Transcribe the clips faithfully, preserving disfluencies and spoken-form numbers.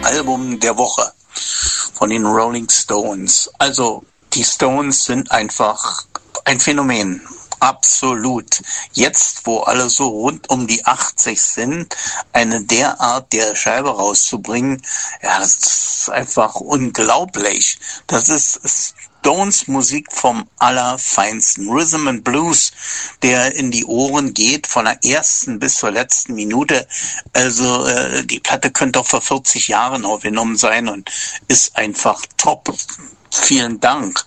Album der Woche von den Rolling Stones. Also die Stones sind einfach ein Phänomen. Absolut. Jetzt, wo alle so rund um die achtzig sind, eine derart der Scheibe rauszubringen, ja, das ist einfach unglaublich. Das ist Stones Musik vom Allerfeinsten. Rhythm and Blues, der in die Ohren geht, von der ersten bis zur letzten Minute. Also äh, die Platte könnte auch vor vierzig Jahren aufgenommen sein und ist einfach top. Vielen Dank.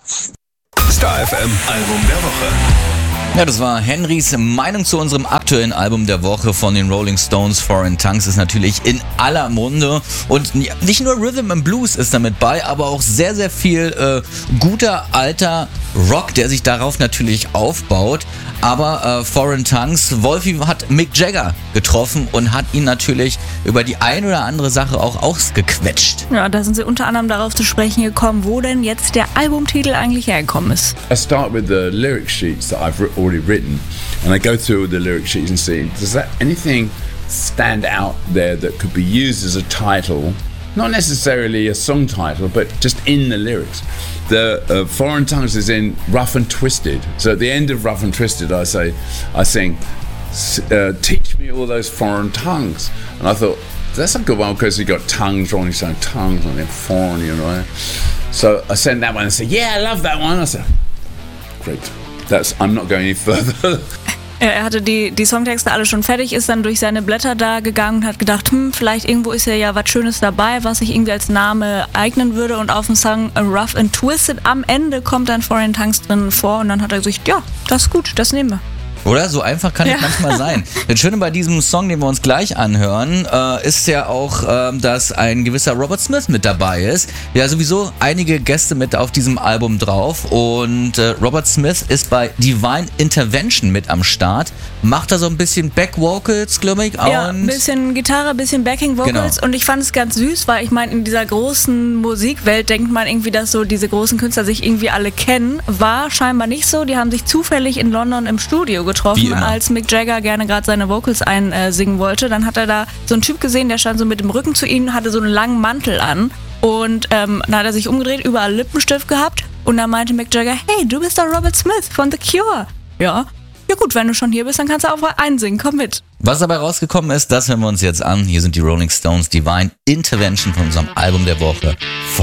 Star F M Album der Woche. Ja, das war Henrys Meinung zu unserem aktuellen Album der Woche von den Rolling Stones. Foreign Tongues ist natürlich in aller Munde. Und nicht nur Rhythm and Blues ist damit bei, aber auch sehr, sehr viel äh, guter alter Rock, der sich darauf natürlich aufbaut. Aber äh, Foreign Tongues, Wolfi hat Mick Jagger getroffen und hat ihn natürlich über die ein oder andere Sache auch ausgequetscht. Ja, da sind sie unter anderem darauf zu sprechen gekommen, wo denn jetzt der Albumtitel eigentlich hergekommen ist. I start with the lyric sheets that I've already written and I go through the lyric sheets and see, does that anything stand out there that could be used as a title? Not necessarily a song title, but just in the lyrics. The uh, Foreign Tongues is in Rough and Twisted. So at the end of Rough and Twisted, I say, I sing, uh, teach me all those foreign tongues. And I thought, that's a good one because you got tongues wrong, you say tongues and then foreign, you know. So I send that one and say, yeah, I love that one. I said, great. That's, I'm not going any further. Er hatte die, die Songtexte alle schon fertig, ist dann durch seine Blätter da gegangen und hat gedacht, hm, vielleicht irgendwo ist ja ja was Schönes dabei, was sich irgendwie als Name eignen würde. Und auf dem Song Rough and Twisted am Ende kommt dann Foreign Tongues drin vor und dann hat er gesagt, ja, das ist gut, das nehmen wir. Oder? So einfach kann es ja manchmal sein. Das Schöne bei diesem Song, den wir uns gleich anhören, äh, ist ja auch, äh, dass ein gewisser Robert Smith mit dabei ist. Ja, sowieso einige Gäste mit auf diesem Album drauf. Und äh, Robert Smith ist bei Divine Intervention mit am Start. Macht da so ein bisschen Back-Vocals, glaube ich. Ja, ein bisschen Gitarre, ein bisschen Backing-Vocals. Genau. Und ich fand es ganz süß, weil ich meine, in dieser großen Musikwelt denkt man irgendwie, dass so diese großen Künstler sich irgendwie alle kennen. War scheinbar nicht so. Die haben sich zufällig in London im Studio getroffen. getroffen, als Mick Jagger gerne gerade seine Vocals einsingen wollte. Dann hat er da so einen Typ gesehen, der stand so mit dem Rücken zu ihm, hatte so einen langen Mantel an und ähm, dann hat er sich umgedreht, überall Lippenstift gehabt und dann meinte Mick Jagger, hey, du bist doch Robert Smith von The Cure. Ja, ja gut, wenn du schon hier bist, dann kannst du auch mal einsingen, komm mit. Was dabei rausgekommen ist, das hören wir uns jetzt an. Hier sind die Rolling Stones, Divine Intervention von unserem Album der Woche.